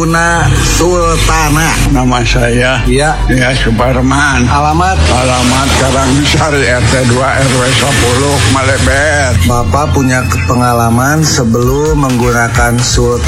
Puna Sultana. Nama saya Iya. Suparman. Alamat Karangsari RT 2 RW 10 Malebet. Bapak punya pengalaman sebelum menggunakan Sultana